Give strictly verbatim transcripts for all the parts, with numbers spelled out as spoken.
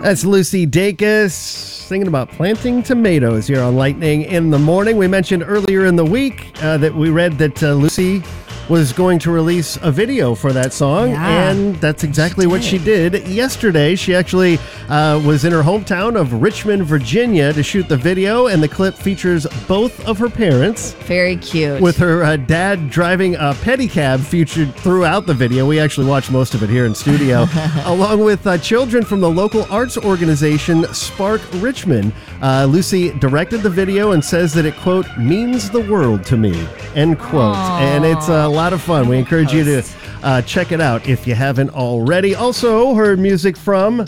That's Lucy Dacus singing about planting tomatoes here on Lightning in the Morning. We mentioned earlier in the week uh, that we read that uh, Lucy was going to release a video for that song, yeah, and that's exactly she what she did yesterday. She actually uh, was in her hometown of Richmond, Virginia to shoot the video, and the clip features both of her parents. Very cute. With her uh, dad driving a pedicab featured throughout the video. We actually watched most of it here in studio, along with uh, children from the local arts organization Spark Richmond. Uh, Lucy directed the video and says that it, quote, means the world to me, end quote. Aww. And it's a lot of fun. We encourage you to uh, check it out if you haven't already. Also heard music from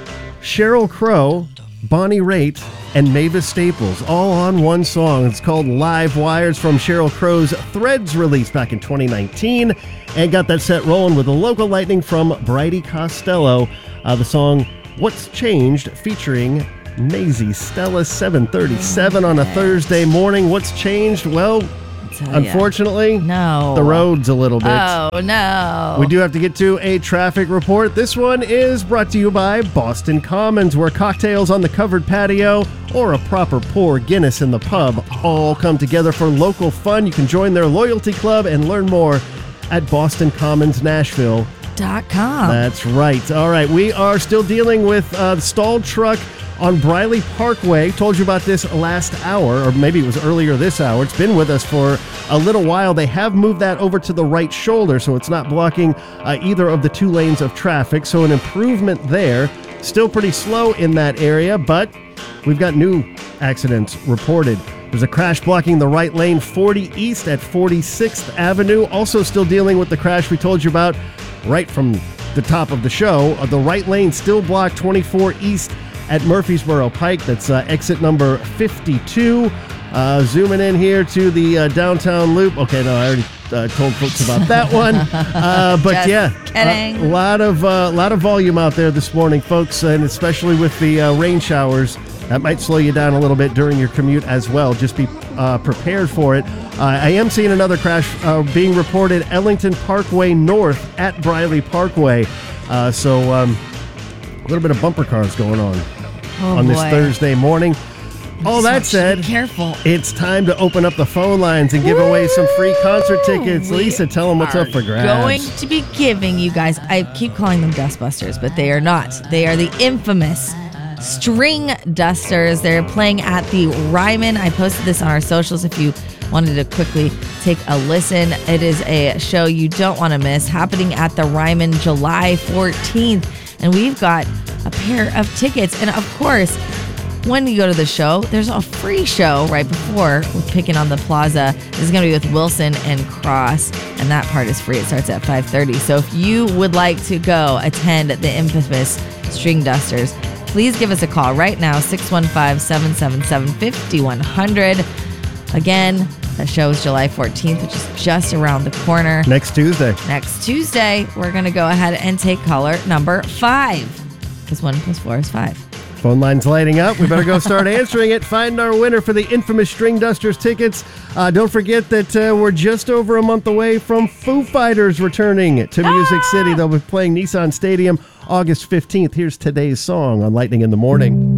Sheryl Crow, Bonnie Raitt, and Mavis Staples, all on one song. It's called Live Wires from Sheryl Crow's Threads release back in twenty nineteen, and got that set rolling with a local lightning from Bridie Costello. Uh, the song What's Changed featuring Maisie Stella seven thirty-seven on a Thursday morning. What's changed? Well, unfortunately, no. The roads a little bit. Oh, no. We do have to get to a traffic report. This one is brought to you by Boston Commons, where cocktails on the covered patio or a proper pour Guinness in the pub all come together for local fun. You can join their loyalty club and learn more at boston commons nashville dot com. That's right. All right, we are still dealing with uh, the stalled truck on Briley Parkway. Told you about this last hour, or maybe it was earlier this hour. It's been with us for a little while. They have moved that over to the right shoulder, so it's not blocking uh, either of the two lanes of traffic. So an improvement there. Still pretty slow in that area, but we've got new accidents reported. There's a crash blocking the right lane, forty East at forty-sixth Avenue. Also still dealing with the crash we told you about right from the top of the show. Uh, the right lane still blocked, twenty-four East at Murfreesboro Pike. That's uh, exit number fifty-two. Uh, zooming in here to the uh, downtown loop. Okay, no, I already uh, told folks about that one. Uh, but Just yeah, kidding. a lot of uh, lot of volume out there this morning, folks, and especially with the uh, rain showers. That might slow you down a little bit during your commute as well. Just be uh, prepared for it. Uh, I am seeing another crash uh, being reported Ellington Parkway North at Briley Parkway. Uh, so um, a little bit of bumper cars going on oh, on this boy. Thursday morning. All Just that want you to said, be careful. It's time to open up the phone lines and give Woo! away some free concert tickets. We Lisa, tell them what's up for grabs. Going to be giving you guys, I keep calling them Dustbusters, but they are not. They are the infamous String Dusters. They're playing at the Ryman. I posted this on our socials if you wanted to quickly take a listen. It is a show you don't want to miss, happening at the Ryman July fourteenth. And we've got a pair of tickets. And of course, when you go to the show, there's a free show right before with Picking on the Plaza. This is going to be with Wilson and Cross, and that part is free. It starts at five thirty. So if you would like to go attend the infamous String Dusters, please give us a call right now, six one five, seven seven seven, five one zero zero. Again, the show is July fourteenth, which is just around the corner. Next Tuesday. Next Tuesday, we're going to go ahead and take caller number five, because one plus four is five. Phone line's lighting up. We better go start answering it. Find our winner for the infamous String Dusters tickets. Uh, don't forget that uh, we're just over a month away from Foo Fighters returning to Music City. They'll be playing Nissan Stadium August fifteenth. Here's today's song on Lightning in the Morning.